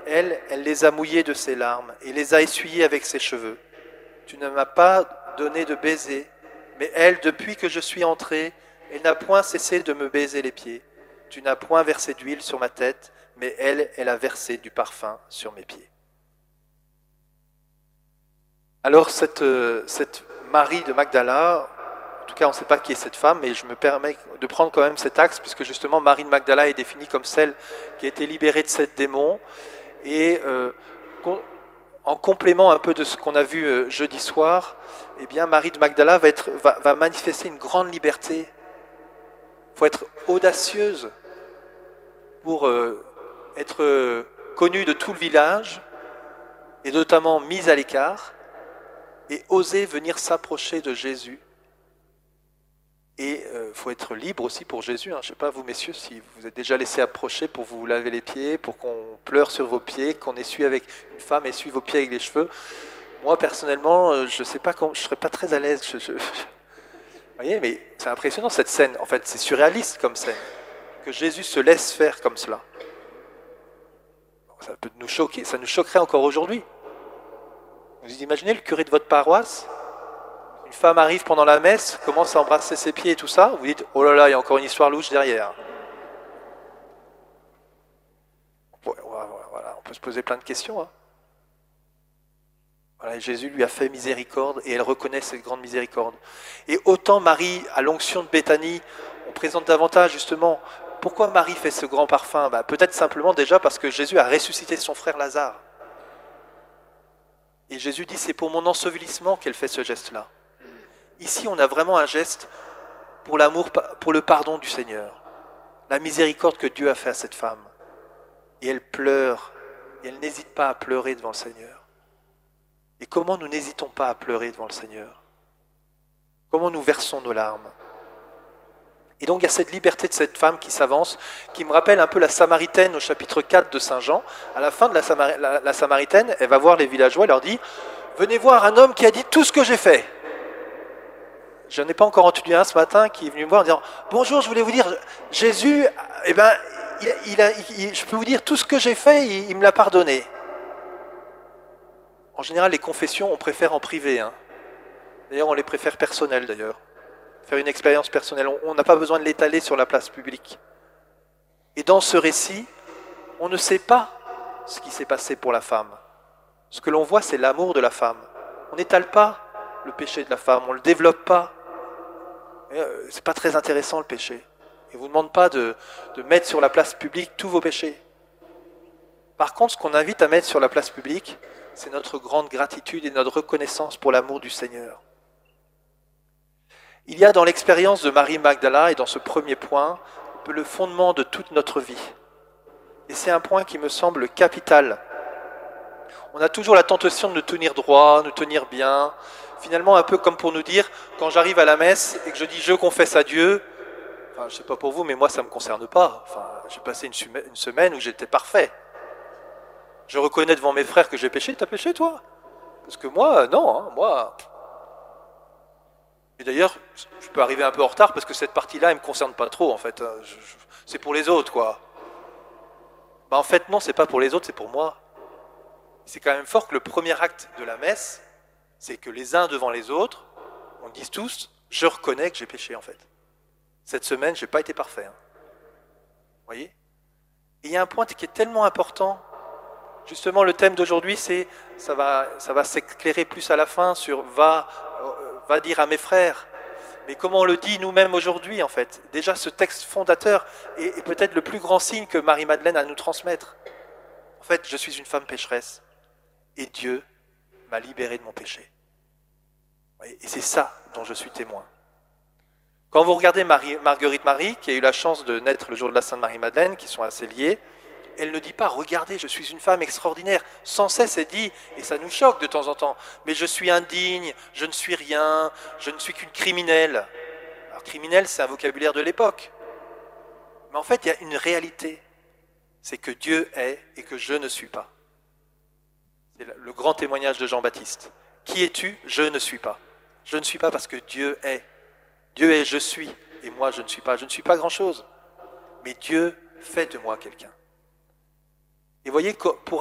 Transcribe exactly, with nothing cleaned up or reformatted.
Elle, elle les a mouillés de ses larmes et les a essuyés avec ses cheveux. Tu ne m'as pas donné de baiser, mais elle, depuis que je suis entré, elle n'a point cessé de me baiser les pieds. Tu n'as point versé d'huile sur ma tête, mais elle, elle a versé du parfum sur mes pieds. » Alors cette, euh, cette Marie de Magdala, en tout cas on ne sait pas qui est cette femme, mais je me permets de prendre quand même cet axe, puisque justement Marie de Magdala est définie comme celle qui a été libérée de sept démons, et euh, en complément un peu de ce qu'on a vu euh, jeudi soir, eh bien Marie de Magdala va, être, va, va manifester une grande liberté. Il faut être audacieuse pour euh, être euh, connue de tout le village, et notamment mise à l'écart, et oser venir s'approcher de Jésus. Et il euh, faut être libre aussi pour Jésus. Hein. Je ne sais pas, vous messieurs, si vous vous êtes déjà laissé approcher pour vous laver les pieds, pour qu'on pleure sur vos pieds, qu'on essuie avec une femme essuie vos pieds avec les cheveux. Moi, personnellement, euh, je ne sais pas, quand, je ne serais pas très à l'aise. Je, je... Vous voyez, mais c'est impressionnant cette scène. En fait, c'est surréaliste comme scène. Que Jésus se laisse faire comme cela. Ça peut nous choquer, ça nous choquerait encore aujourd'hui. Vous imaginez le curé de votre paroisse? Une femme arrive pendant la messe, commence à embrasser ses pieds et tout ça, vous dites, oh là là, il y a encore une histoire louche derrière. Voilà, on peut se poser plein de questions. Hein. Voilà, Jésus lui a fait miséricorde et elle reconnaît cette grande miséricorde. Et autant Marie, à l'onction de Béthanie, on présente davantage justement, pourquoi Marie fait ce grand parfum? Bah, peut-être simplement déjà parce que Jésus a ressuscité son frère Lazare. Et Jésus dit, c'est pour mon ensevelissement qu'elle fait ce geste-là. Ici, on a vraiment un geste pour l'amour, pour le pardon du Seigneur. La miséricorde que Dieu a fait à cette femme. Et elle pleure, et elle n'hésite pas à pleurer devant le Seigneur. Et comment nous n'hésitons pas à pleurer devant le Seigneur? Comment nous versons nos larmes? Et donc il y a cette liberté de cette femme qui s'avance, qui me rappelle un peu la Samaritaine au chapitre quatre de Saint Jean. À la fin de la, Samar- la, la Samaritaine, elle va voir les villageois, elle leur dit « Venez voir un homme qui a dit tout ce que j'ai fait ». Je n'en ai pas encore entendu un ce matin qui est venu me voir en disant « Bonjour, je voulais vous dire, Jésus, eh ben, il, il a, il, je peux vous dire tout ce que j'ai fait, il, il me l'a pardonné. » En général, les confessions, on préfère en privé. Hein. D'ailleurs, on les préfère personnelles d'ailleurs. Faire une expérience personnelle. On n'a pas besoin de l'étaler sur la place publique. Et dans ce récit, on ne sait pas ce qui s'est passé pour la femme. Ce que l'on voit, c'est l'amour de la femme. On n'étale pas le péché de la femme, on ne le développe pas. Euh, c'est pas très intéressant le péché. Il ne vous demande pas de, de mettre sur la place publique tous vos péchés. Par contre, ce qu'on invite à mettre sur la place publique, c'est notre grande gratitude et notre reconnaissance pour l'amour du Seigneur. Il y a dans l'expérience de Marie Magdala et dans ce premier point le fondement de toute notre vie. Et c'est un point qui me semble capital. On a toujours la tentation de nous tenir droit, nous tenir bien. Finalement, un peu comme pour nous dire, quand j'arrive à la messe et que je dis « je confesse à Dieu », enfin, je ne sais pas pour vous, mais moi ça ne me concerne pas. Enfin, j'ai passé une, une semaine où j'étais parfait. Je reconnais devant mes frères que j'ai péché. T'as péché, toi? Parce que moi, non, hein, moi... Et d'ailleurs, je peux arriver un peu en retard parce que cette partie-là, elle ne me concerne pas trop, en fait. Je, je, c'est pour les autres, quoi. Ben, en fait, non, c'est pas pour les autres, c'est pour moi. C'est quand même fort que le premier acte de la messe, c'est que les uns devant les autres, on dise tous, je reconnais que j'ai péché, en fait. Cette semaine, je n'ai pas été parfait. Hein. Vous voyez? Et il y a un point qui est tellement important. Justement, le thème d'aujourd'hui, c'est, ça va, ça va s'éclairer plus à la fin sur va, euh, va dire à mes frères. Mais comment on le dit nous-mêmes aujourd'hui, en fait? Déjà, ce texte fondateur est, est peut-être le plus grand signe que Marie-Madeleine a à nous transmettre. En fait, je suis une femme pécheresse et Dieu m'a libéré de mon péché. Et c'est ça dont je suis témoin. Quand vous regardez Marie, Marguerite Marie, qui a eu la chance de naître le jour de la Sainte Marie-Madeleine, qui sont assez liés, elle ne dit pas « Regardez, je suis une femme extraordinaire ». Sans cesse, elle dit, et ça nous choque de temps en temps, « Mais je suis indigne, je ne suis rien, je ne suis qu'une criminelle ». Alors, criminelle, c'est un vocabulaire de l'époque. Mais en fait, il y a une réalité. C'est que Dieu est et que je ne suis pas. C'est le grand témoignage de Jean-Baptiste. Qui es-tu? Je ne suis pas. Je ne suis pas parce que Dieu est. Dieu est, je suis, et moi je ne suis pas. Je ne suis pas grand-chose. Mais Dieu fait de moi quelqu'un. Et voyez, pour